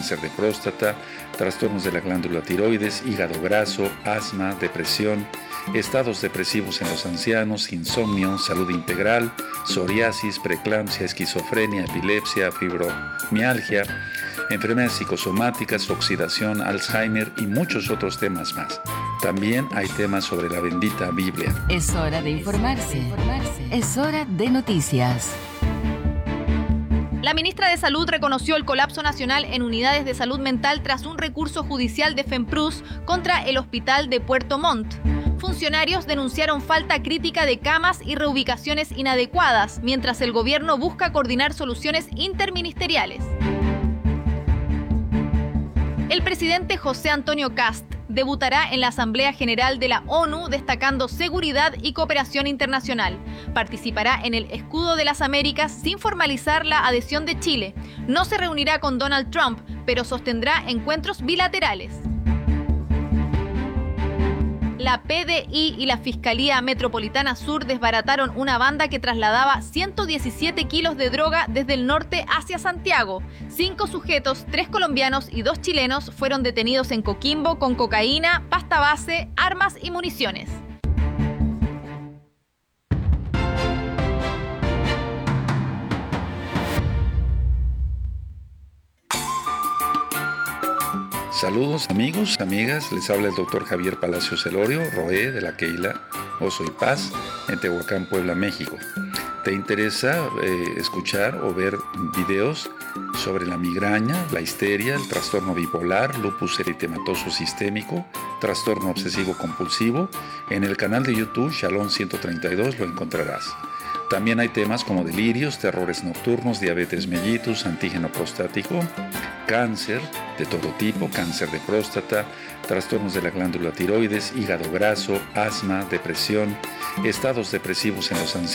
cáncer de próstata, trastornos de la glándula tiroides, hígado graso, asma, depresión, estados depresivos en los ancianos, insomnio, salud integral, psoriasis, preeclampsia, esquizofrenia, epilepsia, fibromialgia, enfermedades psicosomáticas, oxidación, Alzheimer y muchos otros temas más. También hay temas sobre la bendita Biblia. Es hora de informarse. Es hora de noticias. La ministra de Salud reconoció el colapso nacional en unidades de salud mental tras un recurso judicial de FEMPRUS contra el hospital de Puerto Montt. Funcionarios denunciaron falta crítica de camas y reubicaciones inadecuadas, mientras el gobierno busca coordinar soluciones interministeriales. El presidente José Antonio Kast debutará en la Asamblea General de la ONU destacando seguridad y cooperación internacional. Participará en el Escudo de las Américas sin formalizar la adhesión de Chile. No se reunirá con Donald Trump, pero sostendrá encuentros bilaterales. La PDI y la Fiscalía Metropolitana Sur desbarataron una banda que trasladaba 117 kilos de droga desde el norte hacia Santiago. 5 sujetos, 3 colombianos y 2 chilenos, fueron detenidos en Coquimbo con cocaína, pasta base, armas y municiones. Saludos amigos, amigas, les habla el doctor Javier Palacios Elorio, Roé de la Keila Oso y Paz en Tehuacán, Puebla, México. ¿Te interesa escuchar o ver videos sobre la migraña, la histeria, el trastorno bipolar, lupus eritematoso sistémico, trastorno obsesivo compulsivo? En el canal de YouTube Shalom 132 lo encontrarás. También hay temas como delirios, terrores nocturnos, diabetes mellitus, antígeno prostático, cáncer de todo tipo, cáncer de próstata, trastornos de la glándula tiroides, hígado graso, asma, depresión, estados depresivos en los ancianos,